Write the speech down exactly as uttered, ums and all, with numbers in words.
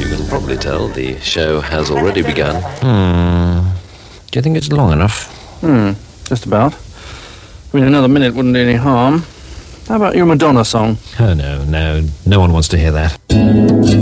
you can probably tell the show has already begun. Hmm. Do you think it's long enough? Hmm, just about. I mean, another minute wouldn't do any harm. How about your Madonna song? Oh, no, no. No one wants to hear that.